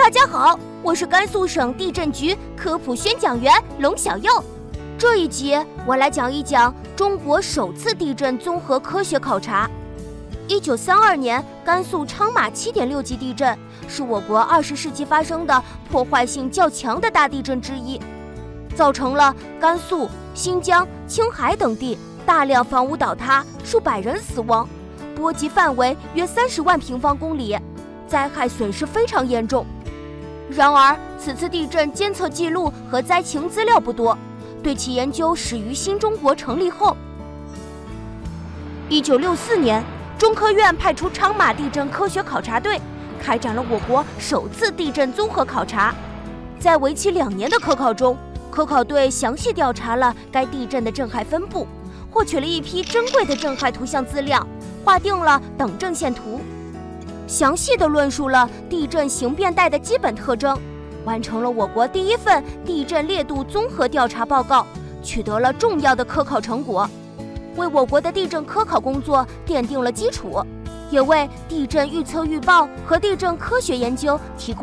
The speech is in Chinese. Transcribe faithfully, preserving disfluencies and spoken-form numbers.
大家好，我是甘肃省地震局科普宣讲员龙小佑。这一集我来讲一讲中国首次地震综合科学考察。一九三二年甘肃昌马 七点六 级地震是我国二十世纪发生的破坏性较强的大地震之一，造成了甘肃、新疆、青海等地大量房屋倒塌，数百人死亡，波及范围约三十万平方公里，灾害损失非常严重。然而，此次地震监测记录和灾情资料不多，对其研究始于新中国成立后。一九六四年，中科院派出昌马地震科学考察队，开展了我国首次地震综合考察。在为期两年的科考中，科考队详细调查了该地震的震害分布，获取了一批珍贵的震害图像资料，划定了等震线图，详细地论述了地震形变带的基本特征，完成了我国第一份地震烈度综合调查报告，取得了重要的科考成果，为我国的地震科考工作奠定了基础，也为地震预测预报和地震科学研究提供